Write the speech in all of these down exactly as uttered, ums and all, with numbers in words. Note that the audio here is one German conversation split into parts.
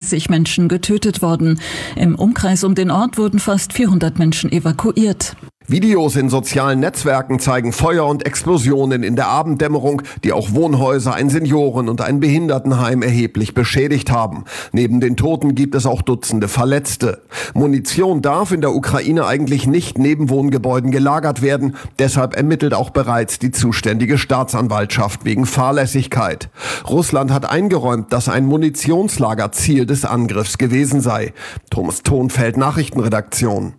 dreißig Menschen getötet worden. Im Umkreis um den Ort wurden fast vierhundert Menschen evakuiert. Videos in sozialen Netzwerken zeigen Feuer und Explosionen in der Abenddämmerung, die auch Wohnhäuser, ein Senioren- und ein Behindertenheim erheblich beschädigt haben. Neben den Toten gibt es auch Dutzende Verletzte. Munition darf in der Ukraine eigentlich nicht neben Wohngebäuden gelagert werden. Deshalb ermittelt auch bereits die zuständige Staatsanwaltschaft wegen Fahrlässigkeit. Russland hat eingeräumt, dass ein Munitionslager Ziel des Angriffs gewesen sei. Thomas Thonfeld, Nachrichtenredaktion.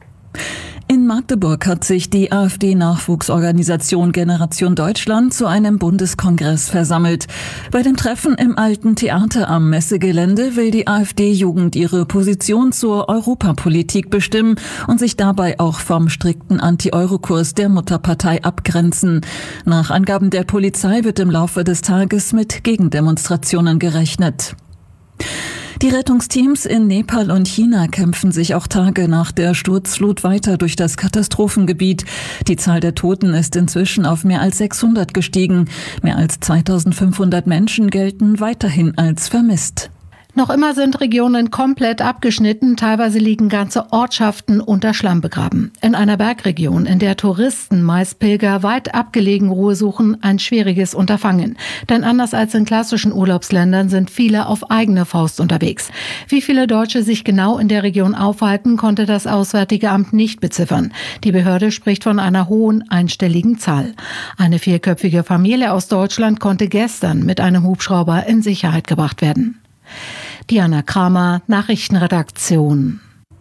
In Magdeburg hat sich die AfD-Nachwuchsorganisation Generation Deutschland zu einem Bundeskongress versammelt. Bei dem Treffen im Alten Theater am Messegelände will die AfD-Jugend ihre Position zur Europapolitik bestimmen und sich dabei auch vom strikten Anti-Euro-Kurs der Mutterpartei abgrenzen. Nach Angaben der Polizei wird im Laufe des Tages mit Gegendemonstrationen gerechnet. Die Rettungsteams in Nepal und China kämpfen sich auch Tage nach der Sturzflut weiter durch das Katastrophengebiet. Die Zahl der Toten ist inzwischen auf mehr als sechshundert gestiegen. Mehr als zweitausendfünfhundert Menschen gelten weiterhin als vermisst. Noch immer sind Regionen komplett abgeschnitten, teilweise liegen ganze Ortschaften unter Schlamm begraben. In einer Bergregion, in der Touristen, meist Pilger, weit abgelegen Ruhe suchen, ein schwieriges Unterfangen. Denn anders als in klassischen Urlaubsländern sind viele auf eigene Faust unterwegs. Wie viele Deutsche sich genau in der Region aufhalten, konnte das Auswärtige Amt nicht beziffern. Die Behörde spricht von einer hohen einstelligen Zahl. Eine vierköpfige Familie aus Deutschland konnte gestern mit einem Hubschrauber in Sicherheit gebracht werden. Diana Kramer, Nachrichtenredaktion.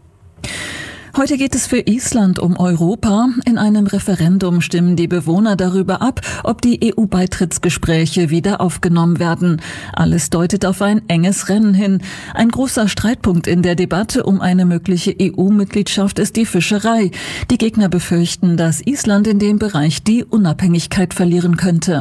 Heute geht es für Island um Europa. In einem Referendum stimmen die Bewohner darüber ab, ob die E U-Beitrittsgespräche wieder aufgenommen werden. Alles deutet auf ein enges Rennen hin. Ein großer Streitpunkt in der Debatte um eine mögliche E U-Mitgliedschaft ist die Fischerei. Die Gegner befürchten, dass Island in dem Bereich die Unabhängigkeit verlieren könnte.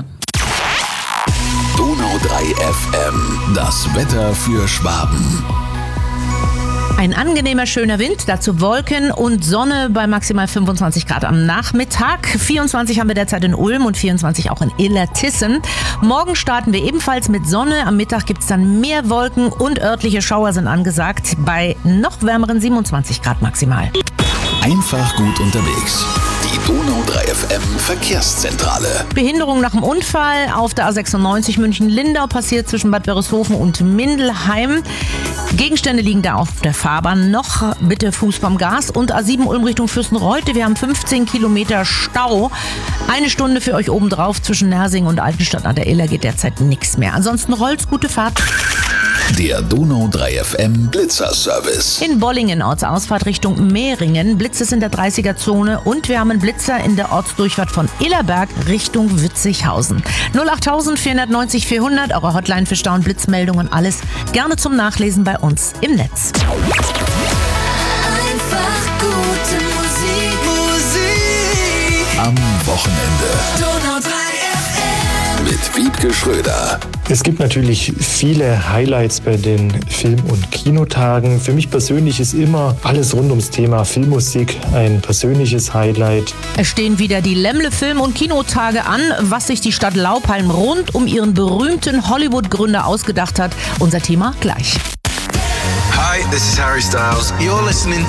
Donau drei F M, das Wetter für Schwaben. Ein angenehmer, schöner Wind, dazu Wolken und Sonne bei maximal fünfundzwanzig Grad am Nachmittag. vierundzwanzig haben wir derzeit in Ulm und vierundzwanzig auch in Illertissen. Morgen starten wir ebenfalls mit Sonne. Am Mittag gibt es dann mehr Wolken und örtliche Schauer sind angesagt bei noch wärmeren siebenundzwanzig Grad maximal. Einfach gut unterwegs. Die Donau drei F M Verkehrszentrale. Behinderung nach dem Unfall auf der A sechsundneunzig München-Lindau passiert zwischen Bad Wörishofen und Mindelheim. Gegenstände liegen da auf der Fahrbahn. Noch bitte Fuß vom Gas. Und A sieben Ulm Richtung Fürstenreute. Wir haben fünfzehn Kilometer Stau. Eine Stunde für euch obendrauf zwischen Nersing und Altenstadt an der Iller geht derzeit nichts mehr. Ansonsten rollt's, gute Fahrt. Der Donau drei F M Blitzerservice. In Bollingen Ortsausfahrt Richtung Mehringen. Blitz ist in der dreißiger-Zone und wir haben einen Blitzer in der Ortsdurchfahrt von Illerberg Richtung Witzighausen. null acht vier neun null vierhundert, eure Hotline für Stau- und Blitzmeldungen, alles gerne zum Nachlesen bei uns im Netz. Einfach gute Musik. Musik. Am Wochenende. Donau drei F M. Mit Wiebke Schröder. Es gibt natürlich viele Highlights bei den Film- und Kinotagen. Für mich persönlich ist immer alles rund ums Thema Filmmusik ein persönliches Highlight. Es stehen wieder die Lämmle Film- und Kinotage an, was sich die Stadt Laupalm rund um ihren berühmten Hollywood-Gründer ausgedacht hat. Unser Thema gleich. Hi, this is Harry Styles. You're listening